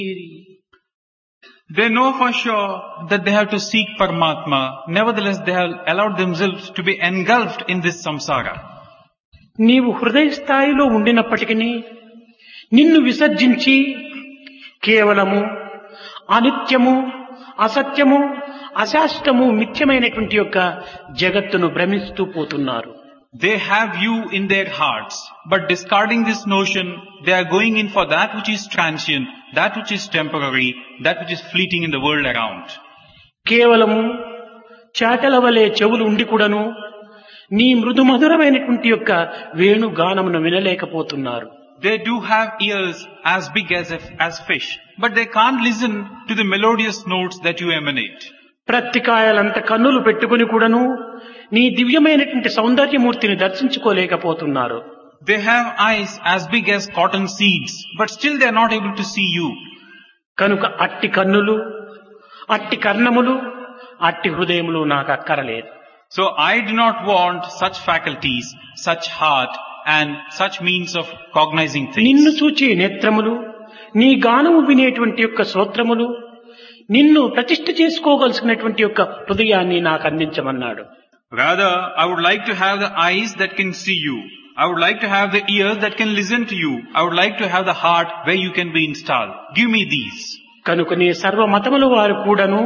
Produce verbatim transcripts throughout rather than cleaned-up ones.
They know for sure that they have to seek Paramatma. Nevertheless, they have allowed themselves to be engulfed in this samsara. నీవు హృదయ స్థాయిలో ఉండినప్పటికీ నిన్ను విసర్జించి కేవలము అనిత్యము అసత్యము అశాశ్వతము మిథ్యమైనటువంటి యొక్క జగత్తును భ్రమిస్తూ పోతున్నారు. They have you in their hearts, but discarding this notion, they are going in for that which is transient, that which is temporary, that which is fleeting in the world around. కేవలము చాటల వలె చెవులు ఉండి కూడాను నీ మృదు మధురమైనటువంటి యొక్క వేణుగానమును వినలేకపోతున్నారు. They do have ears as big as a, as fish, but they can't listen to the melodious notes that you emanate. ప్రత్తికాయలంత కన్నులు పెట్టుకుని కూడాను నీ దివ్యమైనటువంటి సౌందర్యమూర్తిని దర్శించుకోలేకపోతున్నారు. They have eyes as big as cotton seeds, but still they are not able to see you. కనుక అట్టి కన్నులు, అట్టి కర్ణములు, అట్టి హృదయములు నాకు అక్కరలేదు. So I do not want such faculties, such heart and such means of cognizing things. నిన్ను చూచే నేత్రములు, నీ గానము వినేటువంటి యొక్క శ్రోత్రములు, నిన్ను ప్రతిష్ఠ చేసుకోగలిసినటువంటి యొక్క హృదయాన్ని నాకు అందించమన్నాడు. Rather, I would like to have the eyes that can see you. I would like to have the ears that can listen to you. I would like to have the heart where you can be installed. Give me these. కనుక నీ సర్వ మతముల వారు కూడాను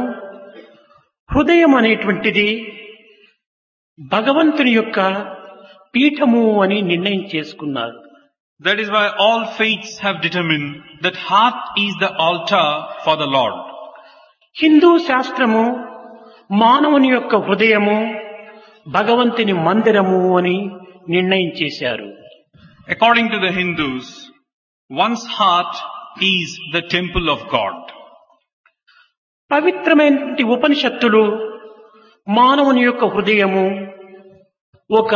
హృదయం అనేటువంటిది భగవంతుని యొక్క పీఠము అని నిర్ణయం చేసుకున్నారు. That is why all faiths have determined that heart is the altar for the Lord. Hindu శాస్త్రము మానవుని యొక్క హృదయము భగవంతుని మందిరము అని నిర్ణయం చేశారు. According to the Hindus, one's heart is the temple of God. పవిత్రమైనటువంటి ఉపనిషత్తులు మానవుని యొక్క హృదయము ఒక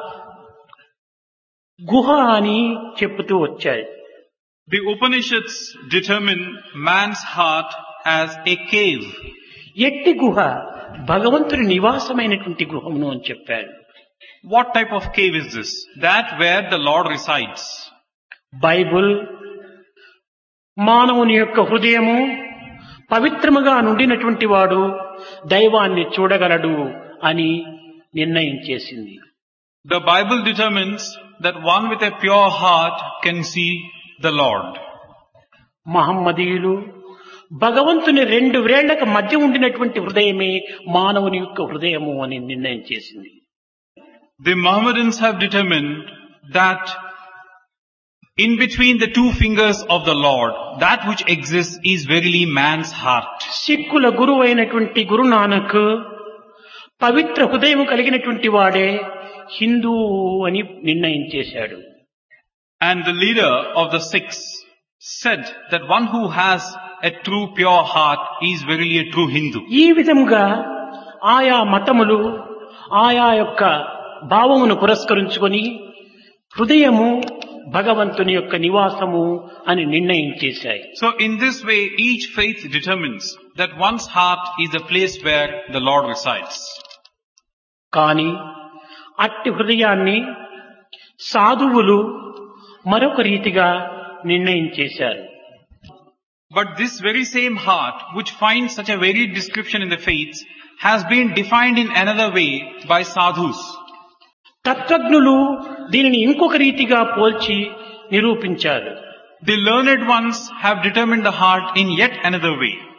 గుహ అని చెప్పుతూ వచ్చాయి. The Upanishads determine man's heart as a cave. ఎట్టి గుహ భగవంతుని నివాసమైనటువంటి గృహమును అని చెప్పాడు. What type of cave is this? That where the Lord resides. Bible మానవుని యొక్క హృదయము పవిత్రముగా నుండినటువంటి వాడు దైవాన్ని చూడగలడు అని నిర్ణయం చేసింది. The Bible determines that one with a pure heart can see the Lord. మహమ్మదీయులు భగవంతుని రెండు వ్రేళ్లకు మధ్య ఉండినటువంటి హృదయమే మానవుని యొక్క హృదయము అని నిర్ణయం చేసింది. The Mohammedans have determined that in between the two fingers of the Lord, that which exists is verily man's heart. సిక్కుల గురువు అయినటువంటి గురునానక్ పవిత్ర హృదయం కలిగినటువంటి వాడే హిందూ అని నిర్ణయం చేశాడు. And the leader of the Sikhs said that one who has a true pure heart is verily a true Hindu. ఈ విధంగా ఆయా మతములు ఆయా యొక్క భావమును పురస్కరించుకొని హృదయము భగవంతుని యొక్క నివాసము అని నిర్ణయం చేశాయి. So in this way each faith determines that one's heart is the place where the Lord resides. కానీ అట్టి హృదయాన్ని సాధువులు మరొక రీతిగా నిర్ణయం చేశారు. But this very same heart, which finds such a varied description in the faiths, has been defined in another way by sadhus. తత్వజ్ఞులు దీనిని ఇంకొక రీతిగా పోల్చి నిరూపించారు. The learned ones have determined the heart in yet another way.